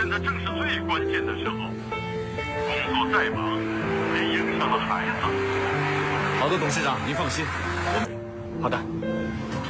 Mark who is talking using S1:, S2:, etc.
S1: 现在正是最关键的时候，工作再忙，别影响了孩子。
S2: 好的，董事长，您放心。好的。